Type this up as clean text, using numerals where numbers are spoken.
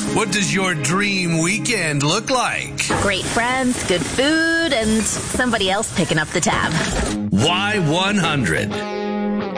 What does your dream weekend look like? Great friends, good food, and somebody else picking up the tab. Y100.